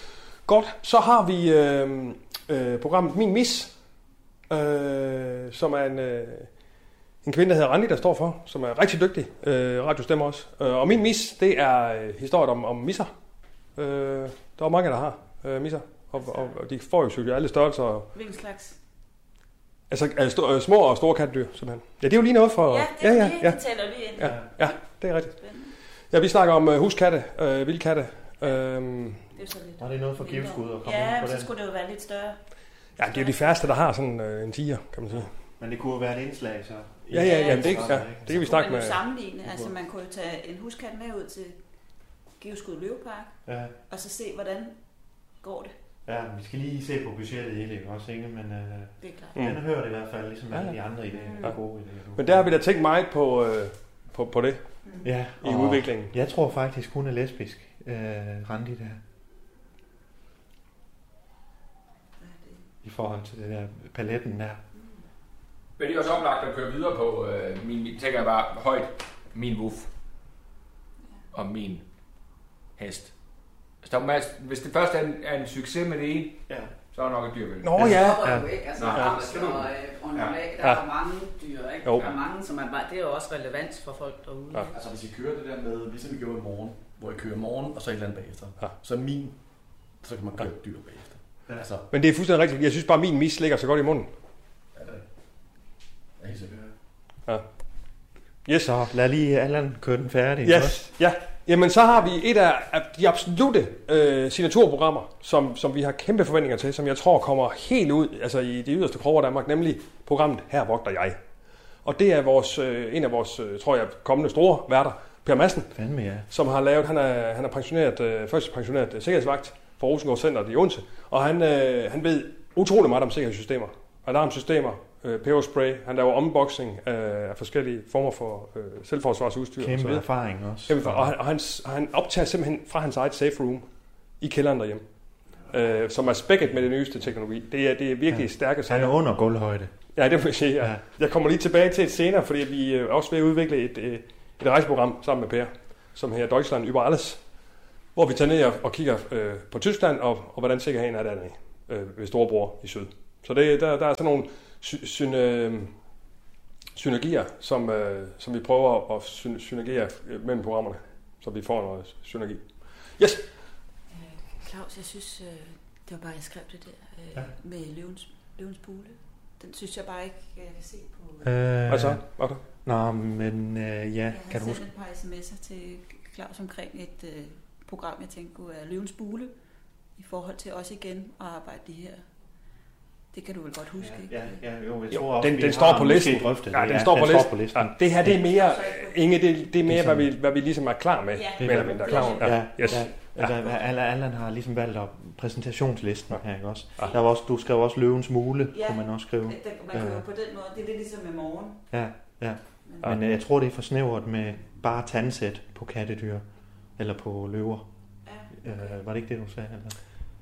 Godt, så har vi... Øh, Øh, programmet Min Mis, øh, som er en, øh, en kvinde, der hedder Randi, der står for, som er rigtig dygtig, øh, radiostemmer også. Øh, og Min Mis, det er øh, historien om, om misser. Øh, der er mange, der har øh, misser, og, og, og de får jo selvfølgelig alle størrelser. Hvilken slags? Altså altså st- små og store kattedyr, simpelthen. Ja, det er jo lige noget for... Ja, det, ja, ja, ja. Det taler vi ind. Ja, ja, det er rigtigt. Spændende. Ja, vi snakker om øh, huskatte, øh, vildkatte. Øh, Det er, var det noget for giveskud at komme ja, ind på så den? skulle det jo være lidt større. Ja, det er jo de færreste, der har sådan øh, en tiger, kan man sige. Men det kunne jo være et indslag, så... Ja, ja, ja, det, ja, det kan vi snakke med. Så kunne man jo sammenligne, altså man kunne jo tage en huskat med ud til Giveskud Løvepark, ja. Og så se, hvordan går det. Ja, vi skal lige se på budgettet i det, også, ikke? Men øh, det er klart. Den har hørt i hvert fald, ligesom alle de andre idéer, ja. Gode idéer. Men der har vi da tænkt meget på, øh, på, på det, mm. ja, i udviklingen. Jeg tror faktisk, hun er lesbisk, øh, Randi der. I forhold til det der paletten der. Men det er også oplagt at køre videre på, øh, min, min, tænker jeg bare højt, min wuff og min hest. Altså, der er, hvis det først er en, er en succes med det ene, ja. Så er der nok et dyr vel. Nå ja. Det er jo ikke, altså ja. Og, og ja. Der er mange dyr, ikke? Jo. Der er mange, som er bare, det er jo også relevant for folk derude. Ja. Altså hvis I kører det der med, ligesom vi gjorde i morgen, hvor I kører morgen og så et eller andet bagefter, ja. Så min, så kan man køre ja. Dyr bagefter. Ja. Altså. Men det er fuldstændig rigtigt. Jeg synes bare, at min mis ligger så godt i munden. Ja, det er helt sikkert. Ja. Yes. Så lad lige Allan køre den færdig. Yes. Ja. Jamen, så har vi et af de absolutte øh, signaturprogrammer, som, som vi har kæmpe forventninger til, som jeg tror kommer helt ud, altså i de yderste kroge af Danmark, nemlig programmet Her vogter jeg. Og det er vores, øh, en af vores, øh, tror jeg, kommende store værter, Per Madsen, Fandme, ja. Som har lavet, han er, han er pensioneret, øh, først pensioneret øh, sikkerhedsvagt for Rosengård Center i Odense, og han, øh, han ved utrolig meget om sikkerhedssystemer, alarmsystemer, øh, peberspray, han laver unboxing af, af forskellige former for øh, selvforsvarsudstyr. Kæmpe erfaring også. Kæmpe, og han, og han, han optager simpelthen fra hans eget safe room i kælderen derhjemme, øh, som er spækket med det nyeste teknologi. Det er, det er virkelig ja. Stærke sager. Han er under gulvhøjde. Ja, det vil jeg sige. Ja. Ja. Jeg kommer lige tilbage til et senere, fordi vi er også ved at udvikle et, et, et rejseprogram sammen med Per, som hedder Deutschland über alles, hvor vi tager ned og, og kigger øh, på Tyskland, og, og hvordan sikkerheden er dernede øh, ved Storebror i syd. Så det, der, der er sådan nogle sy- sy- øh, synergier, som, øh, som vi prøver at sy- synergere mellem programmerne, så vi får noget synergi. Yes! Øh, Claus, jeg synes, øh, det var bare, jeg skrev det der øh, ja. Med løvens, løvens bule. Den synes jeg bare ikke, jeg kan se på... Øh, Hvad så? Hvad Nå, men øh, ja, jeg kan du huske? Jeg har sendt et par sms'er til Claus omkring et øh, program, jeg tænkte kunne være løvens bule, i forhold til også igen at arbejde de her. Det kan du vel godt huske, ja, ikke? Ja, ja jo, jeg jo, tror også, den, den står på listen. Ja, ja, den, ja, står, den på står på listen. Ja, det her, det er mere Inge, det, det er mere, hvad vi, hvad vi ligesom er klar med. Ja. Mere eller mindre er klar. Ja, Yes. ja. Altså, Ja. Allan, Allan har ligesom valgt op præsentationslisten Ja. her, ikke også? Ja. Der var også, du skrev også Løvens Mule, Ja. kunne man også skrive. Det- Man kan jo på den måde, det er lidt ligesom med morgen. Ja, ja. Ja. Men øh, jeg tror, det er for snævert med bare tandsæt på kattedyr, eller på løver. Ja. Øh, var det ikke det, du sagde? Eller?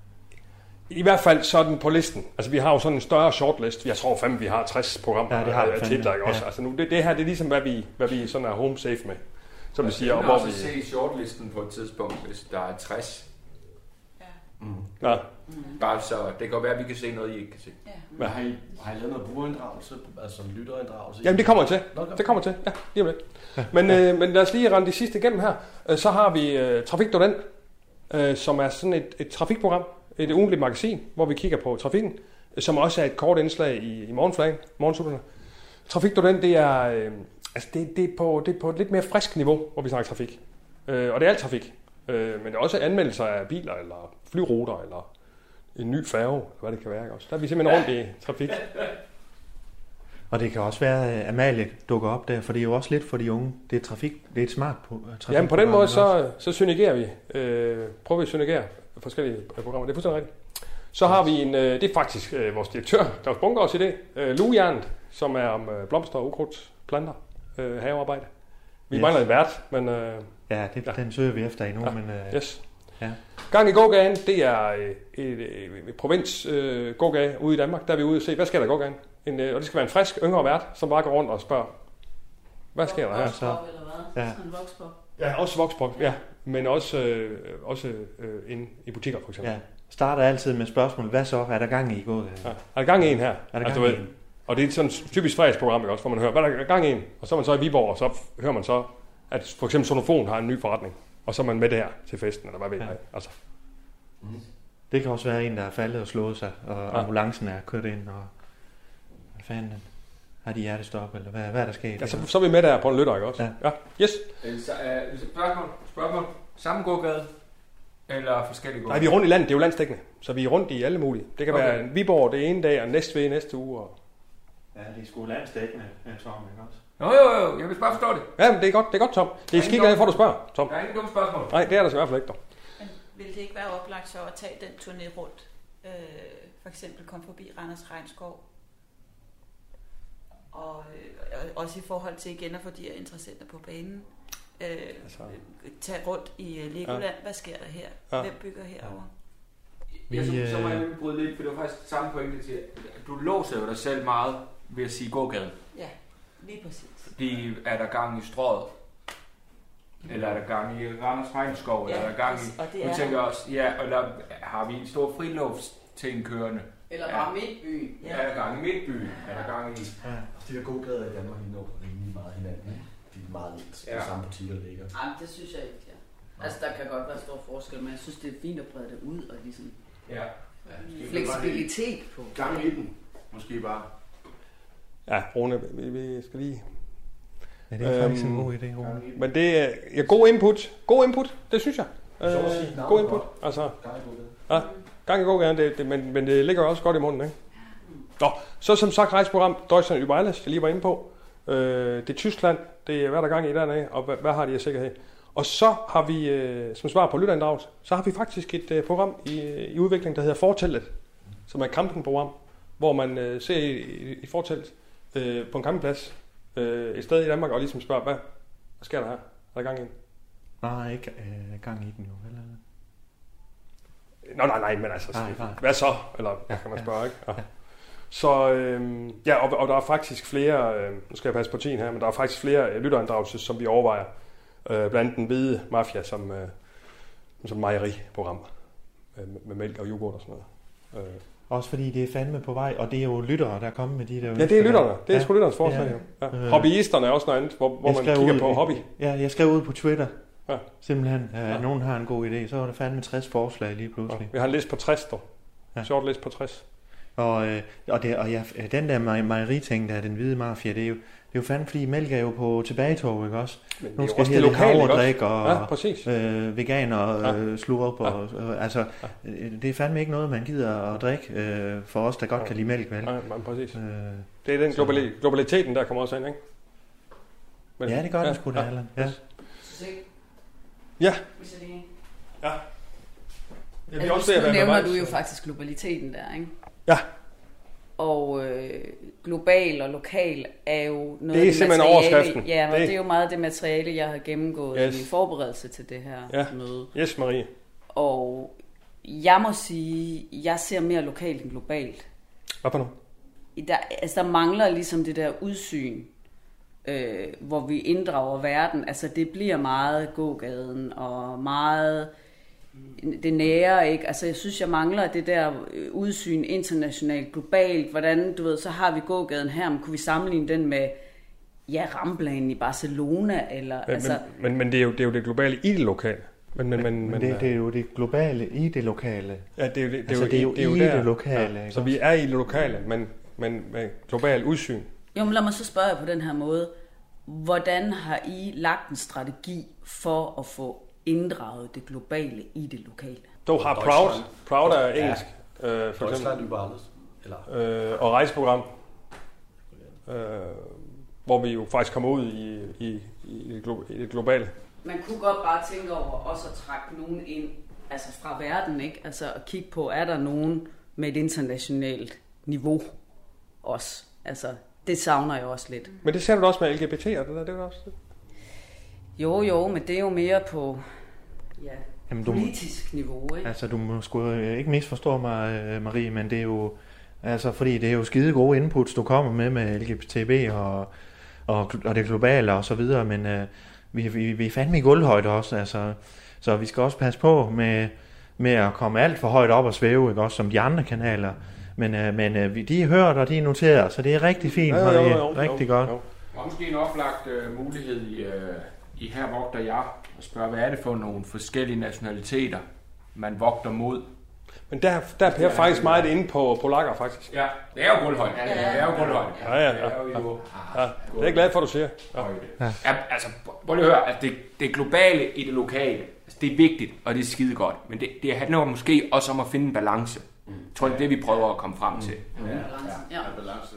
I hvert fald sådan på listen. Altså, vi har jo sådan en større shortlist. Jeg tror fandme, vi har tres programmer. Ja, det har vi øh, fandme. titler, ikke også? Ja. Altså, nu, det, det her, det er ligesom, hvad vi, hvad vi sådan er home safe med. Som vi siger, Jeg og kan hvor også vi... se shortlisten på et tidspunkt, hvis der er tres. Ja. Mm. Ja. Bare så det kan godt være, at vi kan se noget, I ikke kan se. Ja. Men har I, har I lavet noget brugerinddragelse, altså lytterinddragelse? Jamen, det kommer jeg til. Nå, godt. Det kommer til, ja, lige om lidt. Men, øh, men lad os lige rende de sidste igennem her. Øh, så har vi øh, Trafik punktum d n, øh, som er sådan et, et trafikprogram, et ugentligt magasin, hvor vi kigger på trafikken, øh, som også er et kort indslag i, i morgenflagen, morgensutterne. Trafik punktum d n, det er, øh, altså det, det, er på, det er på et lidt mere frisk niveau, hvor vi snakker trafik. Øh, og det er alt trafik. Øh, men det er også anmeldelser af biler, eller flyruter, eller en ny færge, eller hvad det kan være. Ikke også? Der er vi simpelthen rundt i trafik. Og det kan også være, at Amalie dukker op der, for det er jo også lidt for de unge. Det er trafik, det er et smart på, trafik. Jamen på den måde, så, så synergerer vi. Øh, prøver vi at synergere forskellige programmer. Det er fuldstændig rigtigt. Så har vi en, øh, det er faktisk øh, vores direktør, Claus Bunkers idé, øh, Lugejernet, som er om øh, blomster, ukrudt, planter, øh, havearbejde. Vi Yes. mangler en vært, men... Øh, Ja, det, Ja. den søger vi efter endnu, Ja. men øh, yes. ja. Gang i gågaden, det er øh, et, et, et provins øh, gågade ude i Danmark. Der er vi ude og se, hvad sker der i gågaden? En, øh, og det skal være en frisk, yngre vært, som bare går rundt og spørger, hvad sker der her? Voxpop eller hvad? Ja. Sådan en voxpop. Ja, også voksbok, ja. Men også, øh, også øh, inde i butikker, for eksempel. ja. Starter altid med spørgsmålet, hvad så? Er der gang i gået? Ja. Er der gang i en her? Er der Altså, gang du i ved, en? og det er sådan et typisk fredagsprogram, ikke også, hvor man hører, hvad er der gang i en? Og så er man så i Viborg, og så hører man så, at for eksempel Sonofon har en ny forretning. Og så er man med der til festen, eller hvad ved jeg. Ja. Altså, Det kan også være en, der er faldet og slået sig, og Ja. ambulancen er kørt ind, og hvad fanden, har de hjertestop, eller hvad, hvad er der sket? ja, så, så er vi med der på en lytter, ikke også? Ja. ja. Yes. Øh, så, øh, spørgsmål, spørgsmål. Samme gågade? Eller forskellige gågade? Nej, vi er rundt i landet, det er jo landsdækkende. Så vi er rundt i alle mulige. Det kan Okay. være Viborg det ene dag, og Næstved næste uge. Og... Ja, det er sgu landsdækkende, Tom, ikke også? Jo, jo, jo, jeg vil bare forstå det. Ja, men det er godt, det er godt, Tom. Det er skidt glad for, at du spørger, Tom. Der er ingen dumme spørgsmål. Nej, det er der så i hvert fald ikke, dog. Men vil det ikke være oplagt så at tage den turné rundt? Øh, for eksempel komme forbi Randers Regnskov? Og øh, også i forhold til igen at få de her interessenter på banen. Øh, Altså. Tage rundt i øh, Legoland. Ja. Hvad sker der her? Ja. Hvem bygger herovre? Ja, så, Vi, så må øh, jeg lige bryde lidt, for det var faktisk samme pointe til. Du låser jo dig selv meget ved at sige gågaden. Ja, lige præcis. Fordi er der gang i strøget? Eller er der gang i Randers Regnskov? Eller Ja, er der gang i... og det Nu er tænker jeg også, ja, eller har vi en stor friluftsting kørende? Eller Ja. bare Midtby. Ja. Er der gang i Midtby? Er der gang i... Ja. De der gågader i Danmark, de når rimelig meget hinanden. Ikke? De er meget ens. Ja. Ja. De samme butikker ligger. Nej, det synes jeg ikke, ja. Altså, der kan godt være stor forskel, men jeg synes, det er fint at brede det ud og ligesom Ja. fleksibilitet på. Gang i den, måske bare. Ja, Rune, vi, vi skal lige... Ja, det er faktisk Øhm, en god idé, Rune. Men det er ja, god input. God input, det synes jeg. Så at sige Øh, navnet god input. godt. Altså, Gang i gågaden. ja, gang i gågaden, det, det, men, men det ligger også godt i munden, ikke? Nå, så som sagt rejseprogram, Deutschland über alles, jeg lige var inde på. Øh, det er Tyskland, det er hvad der er gang i dernede, og hvad, hvad har de af sikkerhed. Og så har vi, øh, som svar på lytterinddragelse, så har vi faktisk et øh, program i, i udvikling, der hedder Forteltet, som er et campingprogram, hvor man øh, ser i, i, i fortelt øh, på en campingplads øh, et sted i Danmark, og ligesom spørger, hvad, hvad sker der her? Er der gang i den? Nej, ikke øh, gang i den jo, eller? Nå, nej, nej, men altså, Nej, nej. hvad så? Eller hvad kan man spørge, ikke? Ja. Så øh, ja, og, og der er faktisk flere, øh, nu skal jeg passe på tiden her, men der er faktisk flere øh, lytterinddragelser, som vi overvejer. Øh, blandt andet den hvide mafia som, øh, som mejeriprogram øh, med, med mælk og yoghurt og sådan noget. Øh. Også fordi det er fandme på vej, og det er jo lyttere, der er kommet med de der... Ja, det er lytterne. Det er Ja. sgu lytternes forslag. Ja. Ja. Ja. Øh. Hobbyisterne er også noget andet, hvor, hvor Jeg man skrev kigger ud på i- hobby. Ja, jeg skrev ud på Twitter, Ja. simpelthen, at Ja. nogen har en god idé. Så var der fandme tres forslag lige Ja. pludselig. Vi har en liste på tres, dog. Ja. Short list på tres. Og, øh, og, det, og ja, den der mej- mejeriting, der er den hvide mafia, det er jo, det er jo fandme, fordi mælk er jo på tilbagetog, ikke også? Men det Nu er jo skal også det det lokale, ikke også? havredrik og Ja, præcis. øh, veganer øh, sluge op. Og, øh, altså, Ja. øh, det er fandme ikke noget, man gider at drikke øh, for os, der godt Ja. kan lide mælk, vel? Ja, men præcis. Øh, Det er den Så- globali- globaliteten, der kommer også ind, ikke? Men, ja, det gør ja, det sgu da, ja. Allan. Ja. Ja. Ja. Det er altså, også ved at nu være nævner vejs. du jo faktisk globaliteten der, ikke? Ja. Og øh, global og lokal er jo noget det er af det simpelthen materiale, overskriften. Ja, og det... det er jo meget det materiale, jeg har gennemgået yes. i min forberedelse til det her ja. møde. Yes, Marie. Og jeg må sige, jeg ser mere lokalt end globalt. Hvad for nu? Der, altså, der mangler ligesom det der udsyn, øh, hvor vi inddrager verden. Altså, det bliver meget gågaden og meget det nære, ikke? Altså, jeg synes, jeg mangler det der udsyn internationalt, globalt. Hvordan, du ved, så har vi gågaden her, men kunne vi sammenligne den med, ja, Ramplanen i Barcelona, eller, men, altså... Men, men, men det, er jo, det er jo det globale i det lokale. Men, men, men, men det, det er jo det globale i det lokale. Ja, det er jo det, det, altså, er jo, det er jo det er jo i der. det lokale. Ja, så vi er i det lokale, men, men med global udsyn. Jo, men lad mig så spørge jer på den her måde. Hvordan har I lagt en strategi for at få inddraget det globale i det lokale? Du har Proud. Proud er engelsk. Ja. Øh, for Deutschland über alles. Eller? Øh, og rejseprogram. Øh, hvor vi jo faktisk kommer ud i, i, i, det, glo- i det globale. Man kunne godt bare tænke over også at trække nogen ind, altså fra verden, ikke? Altså at kigge på, er der nogen med et internationalt niveau også? Altså, det savner jeg også lidt. Men det ser du da også med L G B T'er, det der, det er også det. Jo, jo, men det er jo mere på ja, Jamen, du, politisk niveau, ikke? Altså, du må sgu ikke misforstå mig, Marie, men det er jo, altså, fordi det er jo skide gode inputs, du kommer med med L G B T B og, og, og det globale og så videre, men uh, vi, vi, vi er fandme i gulvhøjde også, altså, så vi skal også passe på med, med at komme alt for højt op og svæve, ikke? Også som de andre kanaler. Men, øh, men øh, de er hørt, og de er noteret, så det er rigtig fint, ja, jo, jo, jo, rigtig jo, godt. Jo. Og måske en oplagt øh, mulighed i, øh, i her vogter jeg at spørge, hvad er det for nogle forskellige nationaliteter, man vogter mod? Men der, der er Per faktisk meget inde på polakker, faktisk. Ja, det er jo gulvhøjde. Ja, det er jo gulvhøjde. Ja, ja, ja. Det er jo ja. ja. Det er jeg glad for, at du siger. Ja. Ja. Ja, altså, prøv lige at høre, at det, det globale i det lokale, altså, det er vigtigt, og det er skide godt. Men det, det handler måske også om at finde en balance. Jeg tror, det er det, vi prøver at komme frem til. Ja, balance. Ja. Balance,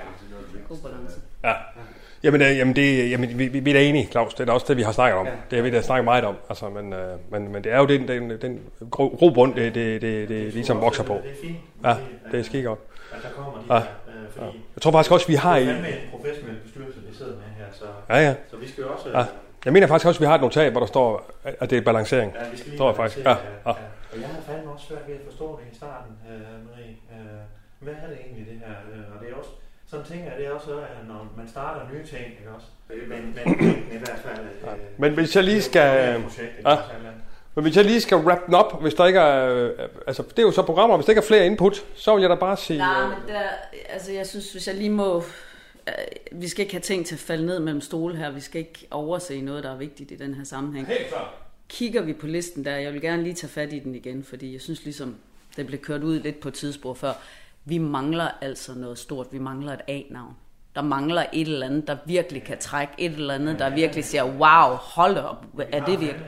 ja. God balance. Ja. Jamen, øh, jamen, det, jamen vi, vi er da enige, Claus. Det er da også det, vi har snakket om. Ja. Det er vi da snakket meget om. Altså, men, øh, men, men det er jo den, den, den grobund, det, det, det, det ligesom vokser på. Det er fint. Ja, det er skide godt. At der kommer de ja. her, øh, fordi... Ja. Jeg tror faktisk også, vi har... Det er fandme en professionel bestyrelse, vi sidder med her, så, ja, ja. så vi skal jo også... Ja. Jeg mener faktisk også, at vi har et notat, hvor der står, at det er balancering. Ja, vi skal lige tror jeg faktisk. Ja. Ja. Ja. Og jeg har fandme også svært ved at forstå det i starten, øh, Marie. Øh, hvad er det egentlig, det her? Øh, og det er også... Sådan tænker jeg, det er også, at når man starter nye ting, ikke også? Men, men i hvert fald... Øh, ja. Men hvis jeg lige skal... Projekt, ja. Men hvis jeg lige skal wrap den op, hvis der ikke er... Øh, altså, det er jo så programmer, hvis der ikke er flere input, så vil jeg da bare sige... Nej, men der, altså jeg synes, hvis jeg lige må... Øh, vi skal ikke have ting til at falde ned mellem stole her. Vi skal ikke overse noget, der er vigtigt i den her sammenhæng. Helt klart. Kigger vi på listen der, jeg vil gerne lige tage fat i den igen, fordi jeg synes ligesom, det blev kørt ud lidt på et tidspunkt før. Vi mangler altså noget stort. Vi mangler et A-navn. Der mangler et eller andet, der virkelig kan trække. Et eller andet, der virkelig siger, wow, hold op, er det virkelig?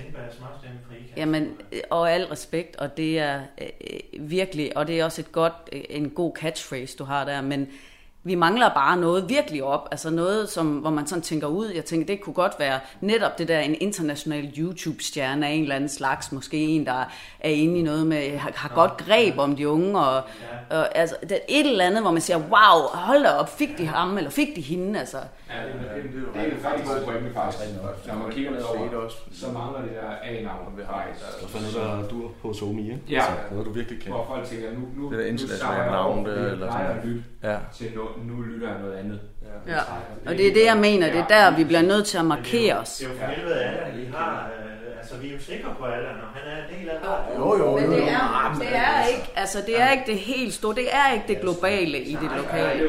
Jamen, og al respekt, og det er øh, virkelig, og det er også et godt, en god catchphrase, du har der, men vi mangler bare noget virkelig op, altså noget, som, hvor man sådan tænker ud. Jeg tænker, det kunne godt være netop det der, en international YouTube-stjerne af en eller anden slags, måske en, der er inde i noget med, har, har godt greb om de unge, og, ja. og altså, det er et eller andet, hvor man siger, wow, hold da op, fik de ham, eller fik de hende, altså. Ja, det er, det, det, det er faktisk god pointe, faktisk. Når man kigger ned over, så mangler det der A-navn ved hej. Og så noget, der dur på Somi, ikke? Ja. Altså, noget, du virkelig kan. Hvor folk tænker, nu, nu, det der internationale navn, det eller sådan noget. Til no, nu lytter jeg noget andet. Ja. Ja. Og det er det, jeg mener. Det er der, vi bliver nødt til at markere os. Det er jo for helvede Allan, vi har... Altså, vi er jo sikre på Allan, og han er en del af det. Jo, jo, jo. Men det er, det er ikke, altså, det er ikke det helt store. Det er ikke det globale i det lokale.